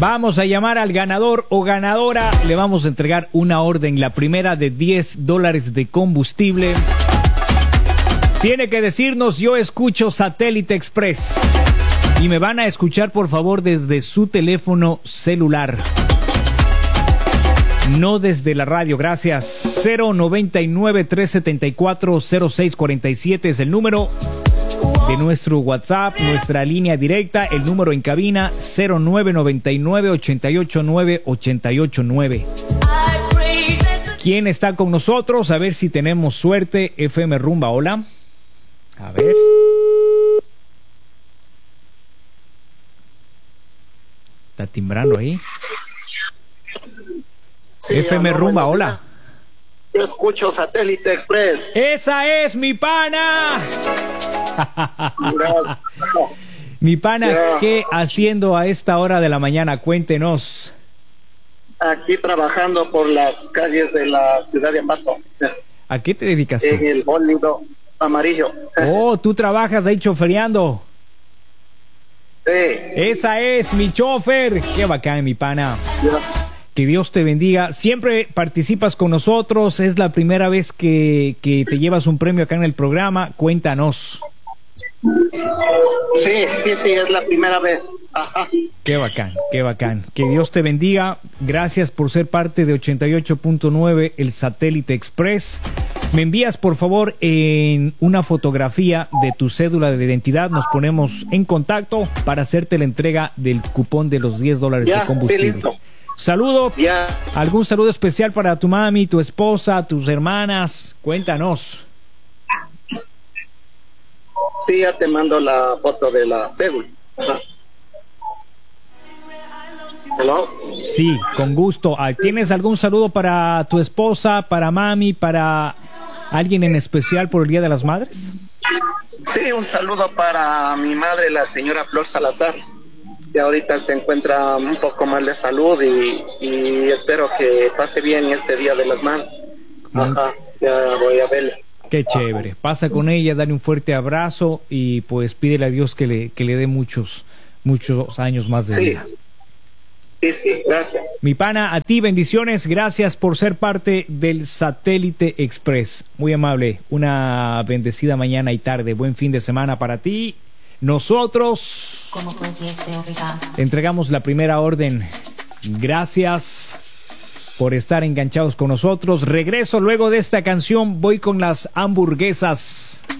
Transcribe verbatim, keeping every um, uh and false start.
Vamos a llamar al ganador o ganadora. Le vamos a entregar una orden, la primera de diez dólares de combustible. Tiene que decirnos: yo escucho Satélite Express. Y me van a escuchar, por favor, desde su teléfono celular. No desde la radio, gracias. cero noventa y nueve, trescientos setenta y cuatro, cero seis cuarenta y siete es el número de nuestro WhatsApp, nuestra línea directa, el número en cabina cero nueve noventa y nueve, ochenta y ocho nueve, ochenta y ocho nueve. ¿Quién está con nosotros? A ver si tenemos suerte. F M Rumba, hola. A ver. Está timbrando ahí. Sí, F M no, Rumba, bueno, hola. Yo escucho Satélite Express. ¡Esa es mi pana! Gracias. Mi pana, Ya. ¿qué haciendo a esta hora de la mañana? Cuéntenos. Aquí trabajando por las calles de la ciudad de Ambato, ¿A qué te dedicas tú? en el bólido amarillo. Oh, tú trabajas ahí chofereando. Sí. Esa es mi chofer. Qué bacán, mi pana. Ya. Que Dios te bendiga. Siempre participas con nosotros. Es la primera vez que, que te llevas un premio acá en el programa. Cuéntanos. Sí, sí, sí, es la primera vez. Ajá. Qué bacán, qué bacán. Que Dios te bendiga. Gracias por ser parte de ochenta y ocho punto nueve, el Satélite Express. Me envías, por favor, en una fotografía de tu cédula de identidad. Nos ponemos en contacto para hacerte la entrega del cupón de los diez dólares Ya, de combustible. sí, listo. Saludo. Ya. ¿Algún saludo especial para tu mami, tu esposa, tus hermanas? Cuéntanos. Sí, ya te mando la foto de la cédula. Ajá. Hello. Sí, con gusto. Ah, ¿tienes algún saludo para tu esposa, para mami, para alguien en especial por el Día de las Madres? Sí, un saludo para mi madre, la señora Flor Salazar, que ahorita se encuentra un poco mal de salud y, y espero que pase bien este Día de las Madres. Ajá, ya voy a verle. Qué chévere. Pasa con ella, dale un fuerte abrazo y pues pídele a Dios que le, que le dé muchos, muchos años más de Sí. vida. Sí, sí, gracias. Mi pana, a ti bendiciones. Gracias por ser parte del Satélite Express. Muy amable. Una bendecida mañana y tarde. Buen fin de semana para ti. Nosotros entregamos la primera orden. Gracias por estar enganchados con nosotros. Regreso luego de esta canción. Voy con las hamburguesas.